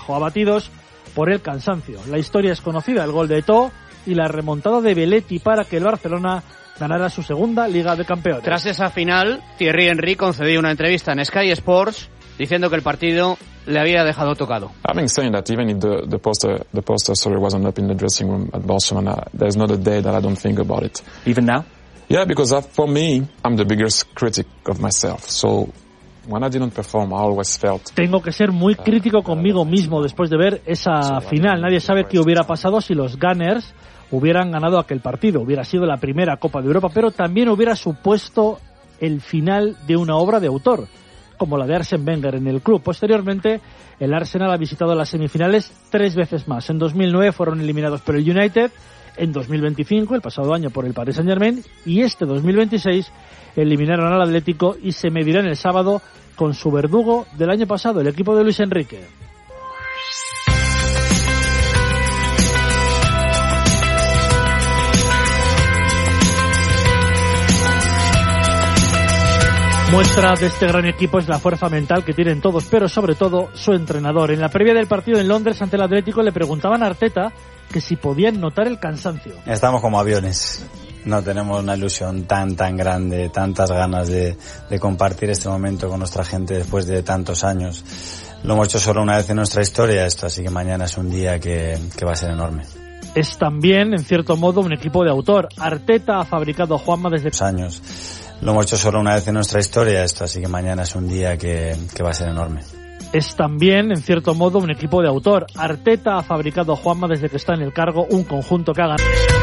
abatidos por el cansancio. La historia es conocida, el gol de Eto'o y la remontada de Belletti para que el Barcelona ganara su segunda Liga de Campeones. Tras esa final, Thierry Henry concedió una entrevista en Sky Sports diciendo que el partido le había dejado tocado. Having said that, even if the poster story wasn't up in the dressing room at Barcelona, there's not a day that I don't think about it. Even now? Yeah, because for me, I'm the biggest critic of myself. So when I didn't perform, I always felt. Tengo que ser muy crítico conmigo mismo después de ver esa final. Nadie sabe qué hubiera pasado si los Gunners hubieran ganado aquel partido. Hubiera sido la primera Copa de Europa, pero también hubiera supuesto el final de una obra de autor, como la de Arsène Wenger en el club. Posteriormente, el Arsenal ha visitado las semifinales 3 veces más. En 2009 fueron eliminados por el United, en 2025, el pasado año, por el Paris Saint-Germain, y este 2026 eliminaron al Atlético y se medirán el sábado con su verdugo del año pasado, el equipo de Luis Enrique. Muestra de este gran equipo es la fuerza mental que tienen todos, pero sobre todo su entrenador. En la previa del partido en Londres ante el Atlético le preguntaban a Arteta que si podían notar el cansancio. Estamos como aviones, no tenemos una ilusión tan grande, tantas ganas de compartir este momento con nuestra gente después de tantos años. Lo hemos hecho solo una vez en nuestra historia esto, así que mañana es un día que va a ser enorme. Es también, en cierto modo, un equipo de autor. Arteta ha fabricado a Juanma desde años. Lo hemos hecho solo una vez en nuestra historia esto, así que mañana es un día que va a ser enorme. Es también, en cierto modo, un equipo de autor. Arteta ha fabricado a Juanma desde que está en el cargo, un conjunto que ha ganado.